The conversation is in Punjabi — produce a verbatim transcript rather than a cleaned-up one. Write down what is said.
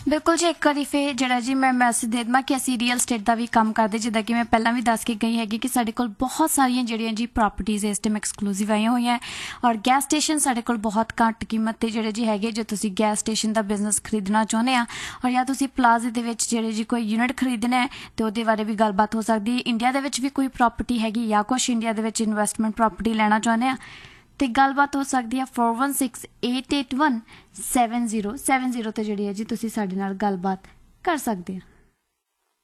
ਬਿਲਕੁਲ ਜੀ, ਇੱਕ ਵਾਰੀ ਫਿਰ ਜਿਹੜਾ ਜੀ ਮੈਂ ਮੈਸੇਜ ਦੇ ਦੇਵਾਂ ਕਿ ਅਸੀਂ ਰੀਅਲ ਸਟੇਟ ਦਾ ਵੀ ਕੰਮ ਕਰਦੇ, ਜਿੱਦਾਂ ਕਿ ਮੈਂ ਪਹਿਲਾਂ ਵੀ ਦੱਸ ਕੇ ਗਈ ਹੈਗੀ ਕਿ ਸਾਡੇ ਕੋਲ ਬਹੁਤ ਸਾਰੀਆਂ ਜਿਹੜੀਆਂ ਜੀ ਪ੍ਰੋਪਰਟੀਜ਼ ਇਸ ਟਾਈਮ ਐਕਸਕਲੂਸਿਵ ਆਈਆਂ ਹੋਈਆਂ, ਔਰ ਗੈਸ ਸਟੇਸ਼ਨ ਸਾਡੇ ਕੋਲ ਬਹੁਤ ਘੱਟ ਕੀਮਤ 'ਤੇ ਜਿਹੜੇ ਜੀ ਹੈਗੇ, ਜੇ ਤੁਸੀਂ ਗੈਸ ਸਟੇਸ਼ਨ ਦਾ ਬਿਜ਼ਨਸ ਖਰੀਦਣਾ ਚਾਹੁੰਦੇ ਆ ਔਰ ਜਾਂ ਤੁਸੀਂ ਪਲਾਜ਼ੇ ਦੇ ਵਿੱਚ ਜਿਹੜੇ ਜੀ ਕੋਈ ਯੂਨਿਟ ਖਰੀਦਣਾ ਹੈ ਅਤੇ ਉਹਦੇ ਬਾਰੇ ਵੀ ਗੱਲਬਾਤ ਹੋ ਸਕਦੀ ਹੈ। ਇੰਡੀਆ ਦੇ ਵਿੱਚ ਵੀ ਕੋਈ ਪ੍ਰੋਪਰਟੀ ਹੈਗੀ ਜਾਂ ਕੁਛ ਇੰਡੀਆ ਦੇ ਵਿੱਚ ਇਨਵੈਸਟਮੈਂਟ ਪ੍ਰੋਪਰਟੀ ਲੈਣਾ ਚਾਹੁੰਦੇ ਆ ਤੇ ਗੱਲਬਾਤ ਹੋ ਸਕਦੀ ਹੈ four one six eight eight one seven zero seven zero 'ਤੇ ਜਿਹੜੀ ਹੈ ਜੀ ਤੁਸੀਂ ਸਾਡੇ ਨਾਲ ਗੱਲਬਾਤ ਕਰ ਸਕਦੇ ਆ।